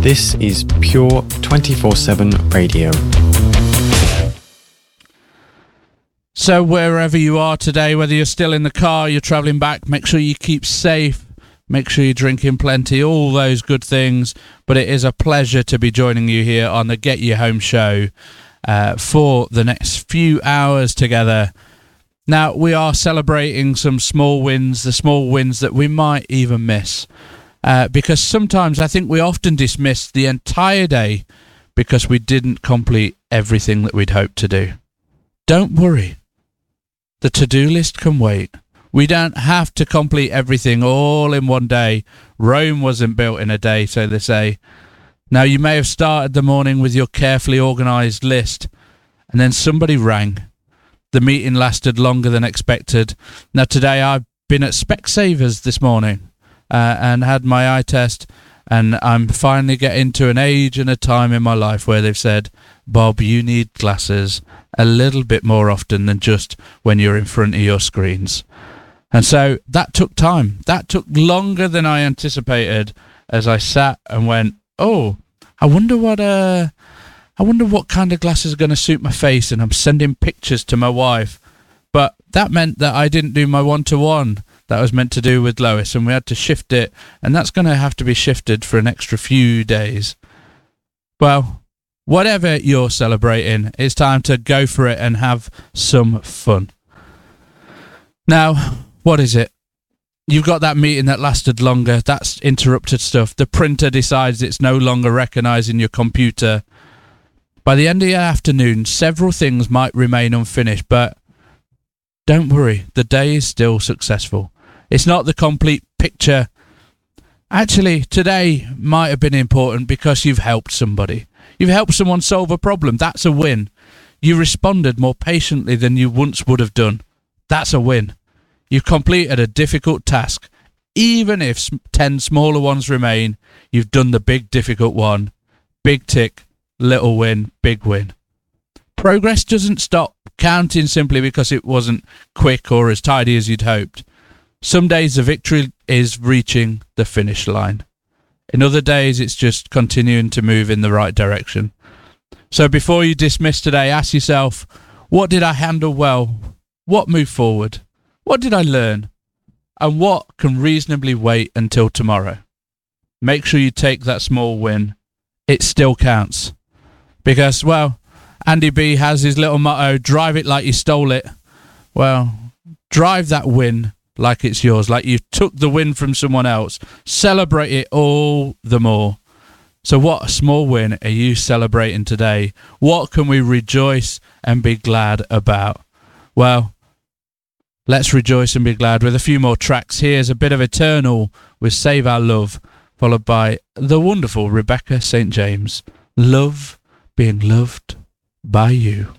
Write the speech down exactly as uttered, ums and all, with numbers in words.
This is Pure twenty-four seven Radio. So wherever you are today, whether you're still in the car, you're travelling back, make sure you keep safe, make sure you're drinking plenty, all those good things. But it is a pleasure to be joining you here on the Get You Home show uh, for the next few hours together. Now, we are celebrating some small wins, the small wins that we might even miss. Uh, because sometimes I think we often dismiss the entire day because we didn't complete everything that we'd hoped to do. Don't worry. The to-do list can wait. We don't have to complete everything all in one day. Rome wasn't built in a day, so they say. Now, you may have started the morning with your carefully organised list, and then somebody rang. The meeting lasted longer than expected. Now, today I've been at Specsavers this morning. Uh, and had my eye test, and I'm finally getting to an age and a time in my life where they've said, Bob, you need glasses a little bit more often than just when you're in front of your screens. And so that took time. That took longer than I anticipated as I sat and went, oh, I wonder what uh, I wonder what kind of glasses are going to suit my face, and I'm sending pictures to my wife. But that meant that I didn't do my one-to-one that I was meant to do with Lois, and we had to shift it, and that's going to have to be shifted for an extra few days. Well, whatever you're celebrating, it's time to go for it and have some fun. Now, what is it? You've got that meeting that lasted longer, that's interrupted stuff. The printer decides it's no longer recognising your computer. By the end of the afternoon, several things might remain unfinished, but don't worry, the day is still successful. It's not the complete picture. Actually, today might have been important because you've helped somebody. You've helped someone solve a problem. That's a win. You responded more patiently than you once would have done. That's a win. You've completed a difficult task. Even if ten smaller ones remain, you've done the big difficult one. Big tick, little win, big win. Progress doesn't stop counting simply because it wasn't quick or as tidy as you'd hoped. Some days the victory is reaching the finish line. In other days it's just continuing to move in the right direction. So before you dismiss today, ask yourself, what did I handle well? What moved forward? What did I learn? And what can reasonably wait until tomorrow? Make sure you take that small win. It still counts. Because, well, Andy B has his little motto, drive it like you stole it. Well, drive that win like it's yours, like you took the win from someone else. Celebrate it all the more. So what a small win are you celebrating today? What can we rejoice and be glad about? Well, let's rejoice and be glad with a few more tracks. Here's a bit of Eternal with Save Our Love, followed by the wonderful Rebecca Saint James. Love being loved by you.